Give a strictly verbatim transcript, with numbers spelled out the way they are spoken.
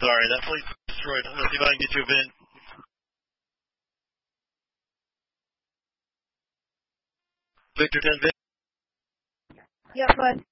Sorry, that fleet's destroyed. I'm going to see if I can get you a vent. Victor ten vent. Yep, go ahead.